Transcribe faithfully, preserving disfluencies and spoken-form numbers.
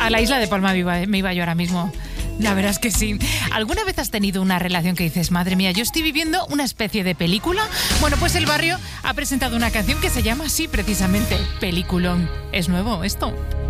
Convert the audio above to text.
A la isla de Palma me iba, me iba yo ahora mismo. La verdad es que sí. ¿Alguna vez has tenido una relación que dices, madre mía, yo estoy viviendo una especie de película? Bueno, pues El Barrio ha presentado una canción que se llama así precisamente, Peliculón. ¿Es nuevo esto?